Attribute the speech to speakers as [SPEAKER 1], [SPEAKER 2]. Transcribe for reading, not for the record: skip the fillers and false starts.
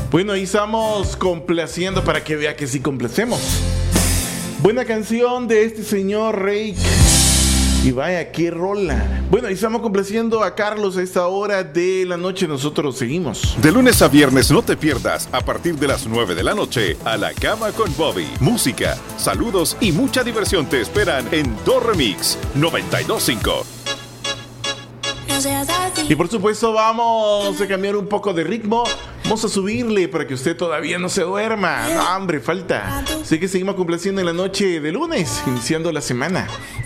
[SPEAKER 1] Bueno, ahí estamos complaciendo para que vea que sí complacemos. Buena canción de este señor Rake. Y vaya, qué rola. Bueno, ahí estamos complaciendo a Carlos a esta hora de la noche. Nosotros seguimos.
[SPEAKER 2] De lunes a viernes no te pierdas, a partir de las 9 de la noche, A la Cama con Bobby. Música, saludos y mucha diversión te esperan en Do Remix 92.5.
[SPEAKER 1] Y por supuesto vamos a cambiar un poco de ritmo. Vamos a subirle para que usted todavía no se duerma. No, hombre, falta. Así que seguimos complaciendo en la noche de lunes, iniciando la semana.